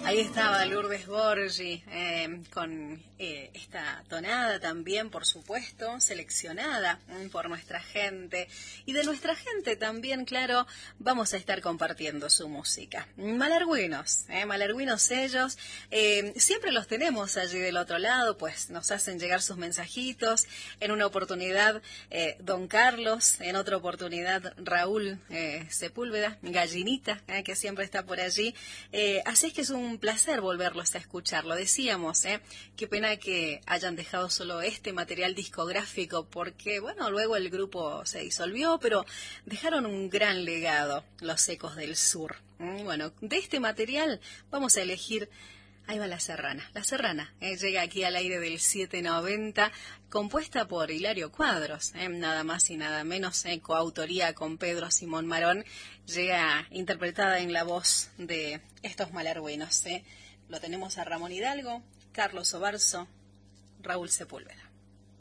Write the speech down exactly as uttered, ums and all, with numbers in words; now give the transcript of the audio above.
Ahí estaba Lourdes Borgi eh, con eh, esta tonada también, por supuesto, seleccionada eh, por nuestra gente. Y de nuestra gente también, claro, vamos a estar compartiendo su música. Malargüinos, eh, malargüinos ellos. Eh, siempre los tenemos allí del otro lado, pues nos hacen llegar sus mensajitos. En una oportunidad, eh, Don Carlos, en otra oportunidad, Raúl eh, Sepúlveda, Gallinita, eh, que siempre está por allí. Eh, así es que es un placer volverlos a escuchar. Lo decíamos, ¿eh? Qué pena que hayan dejado solo este material discográfico porque, bueno, luego el grupo se disolvió, pero dejaron un gran legado, los Ecos del Sur. ¿Mm? Bueno, de este material vamos a elegir... Ahí va La Serrana. La Serrana eh, llega aquí al aire del siete noventa, compuesta por Hilario Cuadros, eh, nada más y nada menos, eh, coautoría con Pedro Simón Marón, llega interpretada en la voz de estos malargüinos. Eh. Lo tenemos a Ramón Hidalgo, Carlos Obarzo, Raúl Sepúlveda.